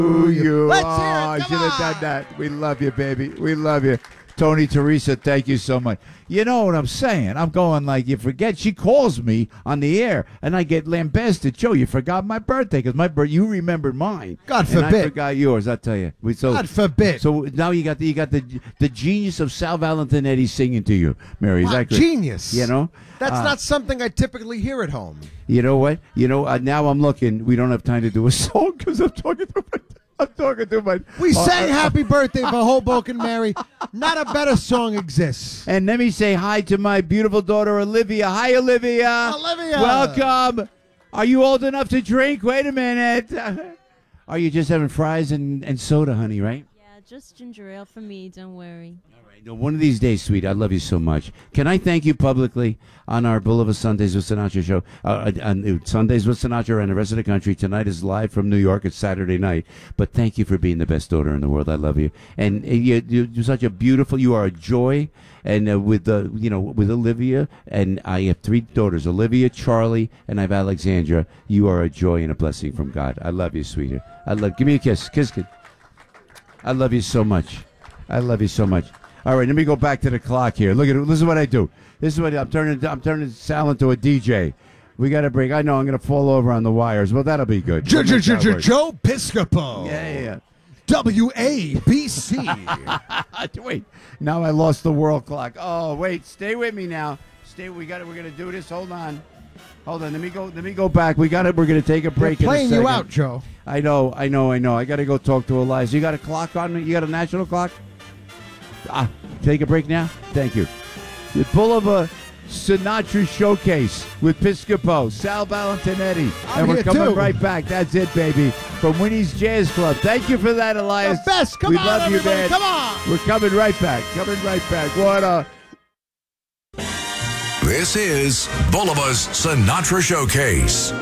you. Let's oh, hear it. I Come should have on. done that. We love you, baby. We love you. Tony, Teresa, thank you so much. You know what I'm saying? I'm going like, you forget. She calls me on the air, and I get lambasted. Joe, you forgot my birthday because you remembered mine. God and forbid. I forgot yours. I tell you. God forbid. So now you got the genius of Sal Valentinetti singing to you, Mary. Is Wow, that great? genius. You know. That's not something I typically hear at home. You know what? Now I'm looking. We don't have time to do a song because I'm talking to my. We sang Happy Birthday for Hoboken, Mary. Not a better song exists. And let me say hi to my beautiful daughter, Olivia. Hi, Olivia. Olivia. Welcome. Are you old enough to drink? Wait a minute. Are you just having fries and soda, honey, right? Yeah, just ginger ale for me. Don't worry. All right. No, one of these days, sweet, I love you so much. Can I thank you publicly on our Boulevard Sundays with Sinatra show? On Sundays with Sinatra and the rest of the country. Tonight is live from New York. It's Saturday night. But thank you for being the best daughter in the world. I love you. And you're such a beautiful, you are a joy. And with Olivia, and I have 3 daughters, Olivia, Charlie, and I have Alexandra. You are a joy and a blessing from God. I love you, sweetheart. Give me a kiss. Kiss. I love you so much. I love you so much. All right, let me go back to the clock here. Look at it. This is what I do. This is what I'm turning Sal into a DJ. We got a break. I know I'm going to fall over on the wires. Well, that'll be good. Joe Piscopo. Yeah. WABC. Wait, now I lost the world clock. Oh, wait, stay with me now. We're going to do this. Hold on. Let me go back. We're going to take a break. We're playing in a second. you out, Joe. I know. I got to go talk to Eliza. You got a clock on me? You got a national clock? Take a break now? Thank you. The Boulevard Sinatra Showcase with Piscopo, Sal Valentinetti. And we're coming right back. That's it, baby. From Winnie's Jazz Club. Thank you for that, Elias. The best. Come we on, love everybody. You, man. Come on. We're coming right back. What a... This is Bolivar's Sinatra Showcase.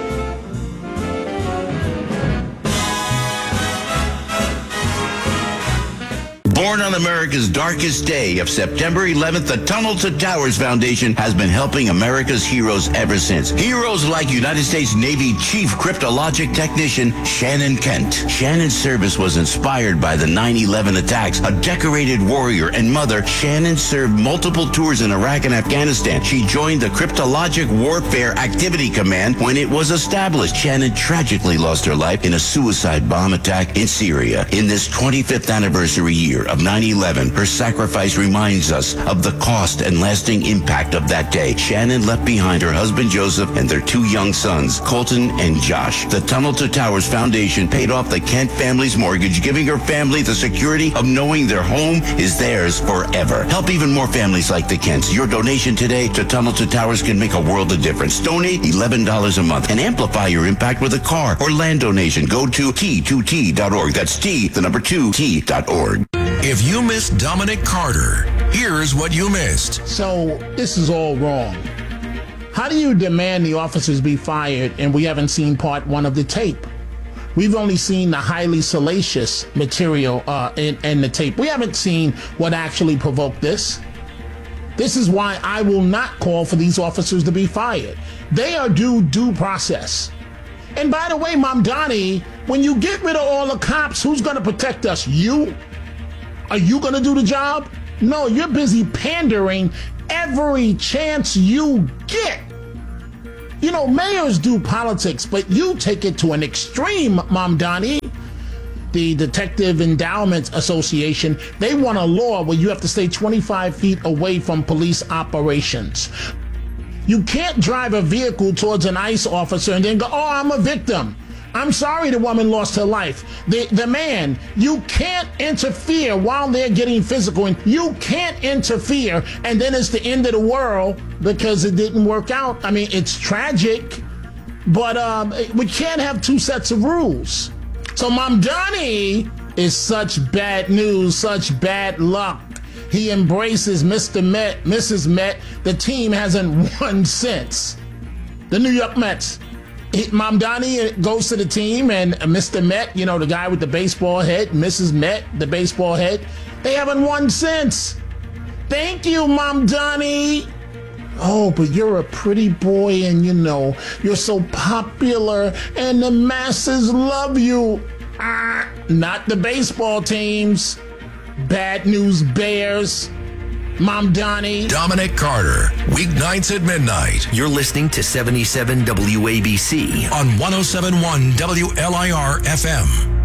Born on America's darkest day of September 11th, the Tunnel to Towers Foundation has been helping America's heroes ever since. Heroes like United States Navy Chief Cryptologic Technician Shannon Kent. Shannon's service was inspired by the 9/11 attacks. A decorated warrior and mother, Shannon served multiple tours in Iraq and Afghanistan. She joined the Cryptologic Warfare Activity Command when it was established. Shannon tragically lost her life in a suicide bomb attack in Syria. In this 25th anniversary year of 9/11, her sacrifice reminds us of the cost and lasting impact of that day. Shannon left behind her husband Joseph and their 2 young sons, Colton and Josh. The Tunnel to Towers Foundation paid off the Kent family's mortgage, giving her family the security of knowing their home is theirs forever. Help even more families like the Kents. Your donation today to Tunnel to Towers can make a world of difference. Donate $11 a month and amplify your impact with a car or land donation. Go to T2T.org. That's T2T.org. If you missed Dominic Carter, here's what you missed. So this is all wrong. How do you demand the officers be fired and we haven't seen part 1 of the tape? We've only seen the highly salacious material in the tape. We haven't seen what actually provoked this. This is why I will not call for these officers to be fired. They are due process. And by the way, Mamdani, when you get rid of all the cops, who's going to protect us? You? Are you going to do the job? No, you're busy pandering every chance you get. You know, mayors do politics, but you take it to an extreme, Mamdani. The Detective Endowment Association, they want a law where you have to stay 25 feet away from police operations. You can't drive a vehicle towards an ICE officer and then go, oh, I'm a victim. I'm sorry the woman lost her life. The man, you can't interfere while they're getting physical, and you can't interfere and then it's the end of the world because it didn't work out. I mean, it's tragic, but we can't have 2 sets of rules. So Mamdani is such bad news, such bad luck. He embraces Mr. Met, Mrs. Met. The team hasn't won since. The New York Mets. Mamdani goes to the team, and Mr. Met, you know, the guy with the baseball head, Mrs. Met, the baseball head, they haven't won since. Thank you, Mamdani. Oh, but you're a pretty boy, and you know, you're so popular, and the masses love you. Not the baseball teams. Bad News Bears. Mom Donnie. Dominic Carter, weeknights at midnight You're listening to 77 WABC. on 107.1 WLIR FM.